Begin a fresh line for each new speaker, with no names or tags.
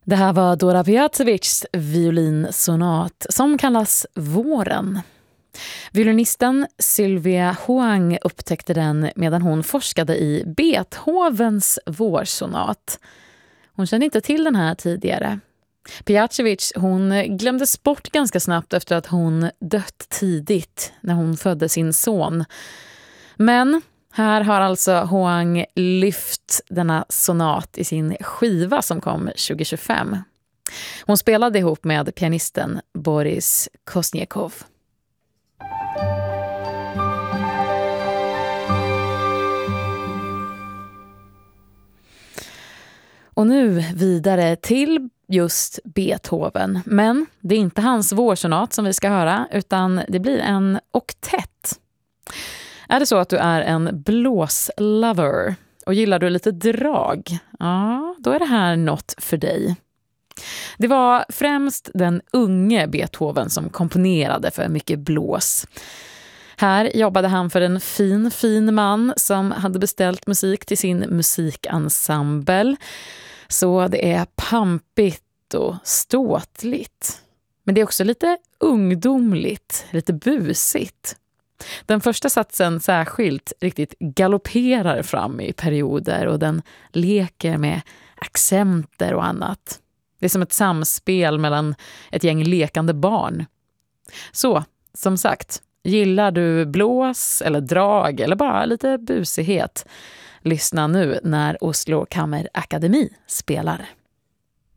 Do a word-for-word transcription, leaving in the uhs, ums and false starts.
Det här var Dora Pejacevics violinsonat som kallas Våren. Violinisten Sylvia Hoang upptäckte den medan hon forskade i Beethovens vårsonat. Hon kände inte till den här tidigare. Pejacevic, hon glömdes bort ganska snabbt efter att hon dött tidigt när hon födde sin son. Men här har alltså Hoang lyft denna sonat i sin skiva som kom tjugo tjugofem. Hon spelade ihop med pianisten Boris Kosniakov. Och nu vidare till just Beethoven. Men det är inte hans vårsonat som vi ska höra, utan det blir en oktett. Är det så att du är en blåslover och gillar du lite drag, ja, då är det här något för dig. Det var främst den unge Beethoven som komponerade för mycket blås. Här jobbade han för en fin, fin man som hade beställt musik till sin musikensemble. Så det är pampigt och ståtligt. Men det är också lite ungdomligt, lite busigt. Den första satsen särskilt riktigt galopperar fram i perioder och den leker med accenter och annat. Det är som ett samspel mellan ett gäng lekande barn. Så, som sagt, gillar du blås eller drag eller bara lite busighet? Lyssna nu när Oslo Kammerakademi spelar.